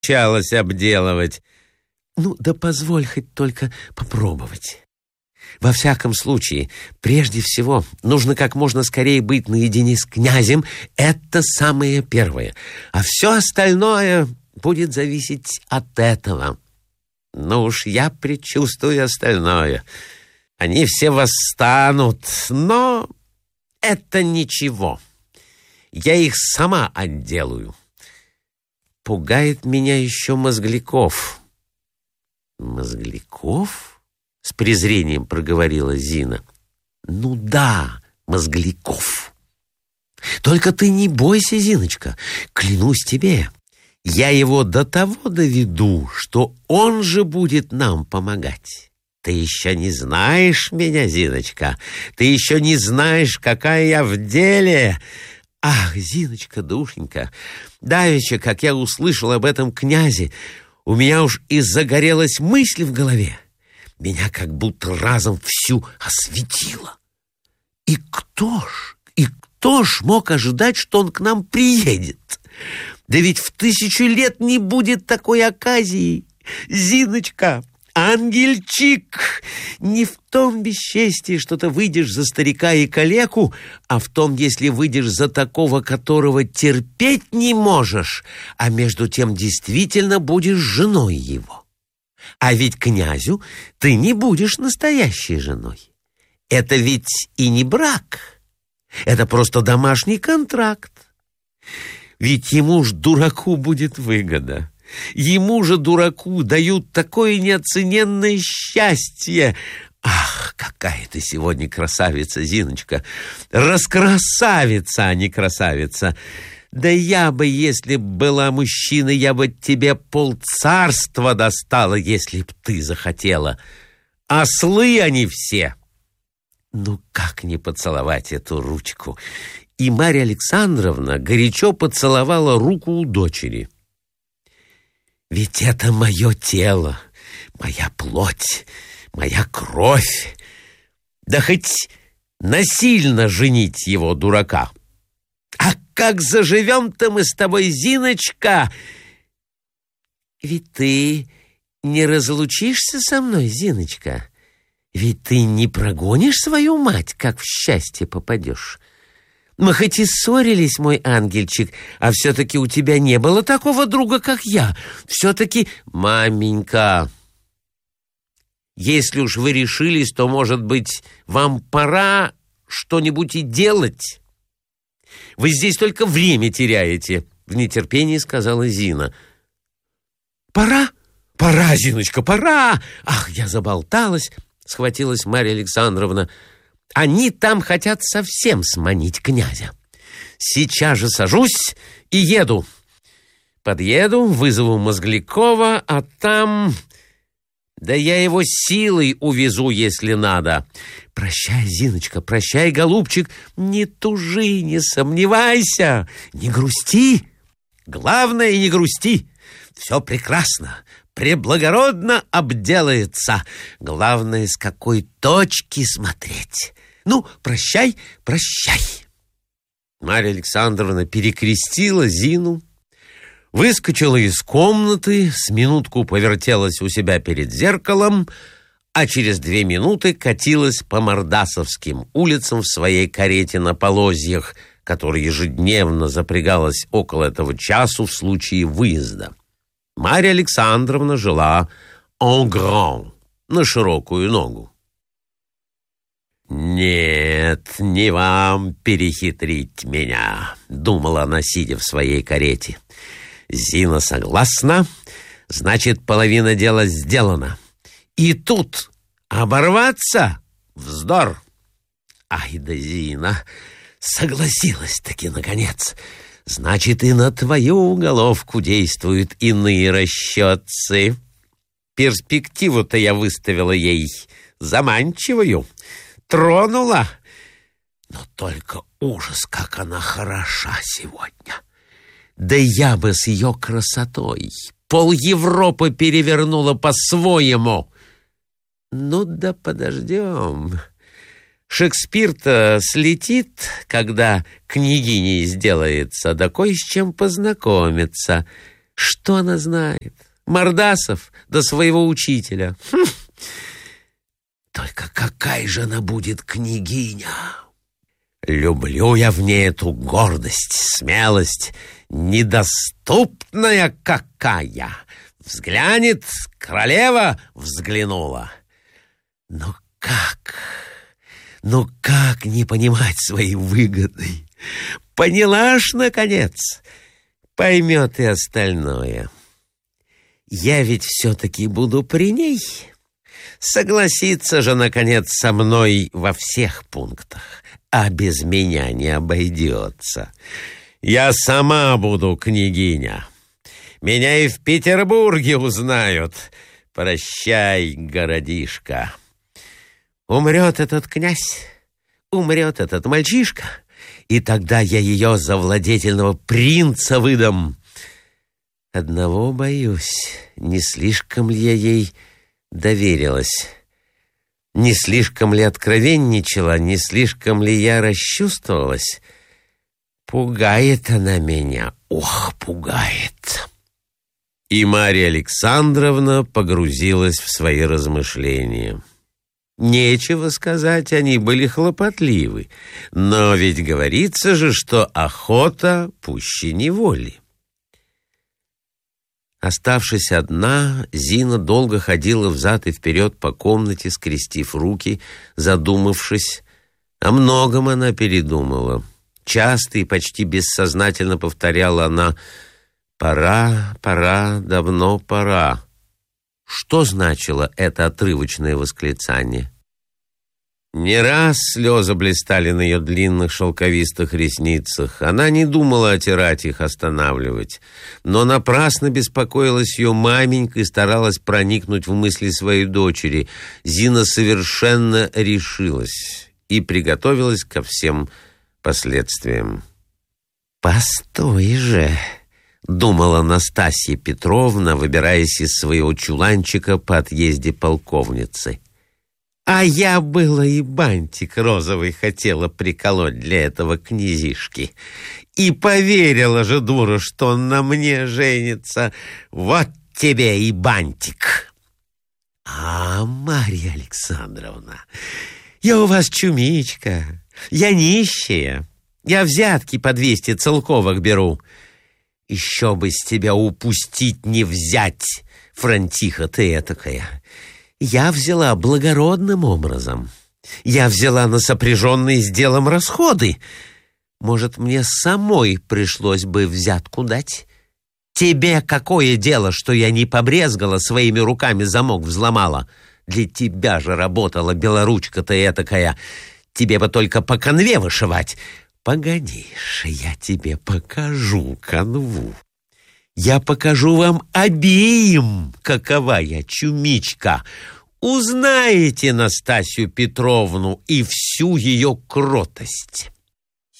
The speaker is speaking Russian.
чалось обделывать. Ну, да позволь хоть только попробовать. Во всяком случае, прежде всего, нужно как можно скорее быть наедине с князем. Это самое первое. А все остальное будет зависеть от этого. Ну уж я предчувствую остальное. Они все восстанут, но это ничего. Я их сама отделаю. Пугает меня еще Мозгляков. Мозгляков? С презрением проговорила Зина. Ну да, Мозгляков. Только ты не бойся, Зиночка, клянусь тебе. Я его до того доведу, что он же будет нам помогать. Ты еще не знаешь меня, Зиночка. Ты еще не знаешь, какая я в деле. Ах, Зиночка, душенька, давеча, как я услышал об этом князе, у меня уж и загорелась мысль в голове. Меня как будто разом всю осветило. И кто ж мог ожидать, что он к нам приедет? Да ведь в 1000 лет не будет такой оказии. Зиночка, ангельчик, не в том бесчестии, что ты выйдешь за старика и калеку, а в том, если выйдешь за такого, которого терпеть не можешь, а между тем действительно будешь женой его. А ведь князю ты не будешь настоящей женой. Это ведь и не брак. Это просто домашний контракт. Ведь ему ж, дураку, будет выгода. Ему же, дураку, дают такое неоцененное счастье. Ах, какая ты сегодня красавица, Зиночка. Раскрасавица, а не красавица. Да я бы, если б была мужчиной, я бы тебе полцарства достала, если б ты захотела. Ослы они все. Ну, как не поцеловать эту ручку? И Марья Александровна горячо поцеловала руку у дочери. Ведь это мое тело, моя плоть, моя кровь. Да хоть насильно женить его, дурака. А как заживем-то мы с тобой, Зиночка? Ведь ты не разлучишься со мной, Зиночка? Ведь ты не прогонишь свою мать, как в счастье попадешь. Мы хоть и ссорились, мой ангельчик, а все-таки у тебя не было такого друга, как я. Все-таки, маменька, если уж вы решились, то, может быть, вам пора что-нибудь и делать? Вы здесь только время теряете, — в нетерпении сказала Зина. Пора? Пора, Зиночка, пора! Ах, я заболталась, — схватилась Марья Александровна. Они там хотят совсем сманить князя. Сейчас же сажусь и еду. Подъеду, вызову Мозглякова, а там... Да я его силой увезу, если надо. Прощай, Зиночка, прощай, голубчик. Не тужи, не сомневайся, не грусти. Главное, не грусти. Все прекрасно, преблагородно обделается. Главное, с какой точки смотреть. Ну, прощай, прощай. Марья Александровна перекрестила Зину, выскочила из комнаты, с минутку повертелась у себя перед зеркалом, а через 2 минуты катилась по Мордасовским улицам в своей карете на полозьях, которая ежедневно запрягалась около этого часу в случае выезда. Марья Александровна жила en grand, на широкую ногу. «Нет, не вам перехитрить меня», — думала она, сидя в своей карете. «Зина согласна, значит, половина дела сделана. И тут оборваться — вздор. Ай да Зина согласилась-таки наконец. Значит, и на твою головку действуют иные расчетцы. Перспективу-то я выставила ей заманчивую, тронула. Но только ужас, как она хороша сегодня. Да я бы с ее красотой пол-Европы перевернула по-своему. Ну да подождем. Шекспир-то слетит, когда княгиней сделается, да кое с чем познакомиться. Что она знает? Мордасов до своего учителя. Только какая же она будет княгиня? Люблю я в ней эту гордость, смелость, недоступная какая. Взглянет, королева взглянула. Но как не понимать своей выгоды? Поняла ж, наконец, поймет и остальное. Я ведь все-таки буду при ней. Согласится же, наконец, со мной во всех пунктах, а без меня не обойдется. Я сама буду княгиня. Меня и в Петербурге узнают. Прощай, городишко. Умрет этот князь, умрет этот мальчишка, и тогда я ее за владетельного принца выдам. Одного боюсь, не слишком ли я ей доверилась, не слишком ли откровенничала, не слишком ли я расчувствовалась. Пугает она меня, ох, пугает. И Марья Александровна погрузилась в свои размышления. Нечего сказать, они были хлопотливы, но ведь говорится же, что охота пуще неволи. Оставшись одна, Зина долго ходила взад и вперед по комнате, скрестив руки, задумавшись. О многом она передумала. Часто и почти бессознательно повторяла она: «Пора, пора, давно пора». Что значило это отрывочное восклицание? Не раз слезы блистали на ее длинных шелковистых ресницах. Она не думала отирать их, останавливать. Но напрасно беспокоилась ее маменька и старалась проникнуть в мысли своей дочери. Зина совершенно решилась и приготовилась ко всем последствиям. «Постой же!» — думала Настасья Петровна, выбираясь из своего чуланчика по отъезде полковницы. «А я было и бантик розовый хотела приколоть для этого князишки. И поверила же, дура, что он на мне женится. Вот тебе и бантик!» «А, Марья Александровна, я у вас чумичка, я нищая, я взятки по 200 целковых беру. Еще бы с тебя упустить не взять, франтиха ты этакая. Я взяла благородным образом. Я взяла на сопряженные с делом расходы. Может, мне самой пришлось бы взятку дать? Тебе какое дело, что я не побрезгала, своими руками замок взломала? Для тебя же работала белоручка-то этакая. Тебе бы только по канве вышивать. Погодишь, я тебе покажу канву. Я покажу вам обеим, какова я чумичка. Узнаете Настасью Петровну и всю ее кротость.